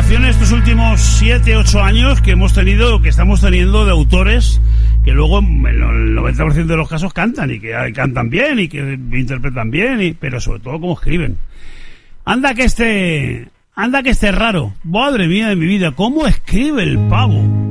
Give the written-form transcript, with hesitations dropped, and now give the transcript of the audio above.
generación estos últimos 7, 8 años que estamos teniendo de autores que luego en el 90% de los casos cantan y que cantan bien y que interpretan bien, pero sobre todo cómo escriben. Anda que este raro. Madre mía de mi vida, cómo escribe el pavo.